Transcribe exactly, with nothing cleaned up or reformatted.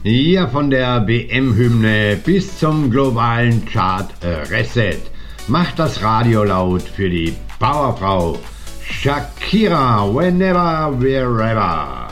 Hier von der W M-Hymne bis zum globalen Chart Reset. Macht das Radio laut für die Powerfrau Shakira, whenever, wherever.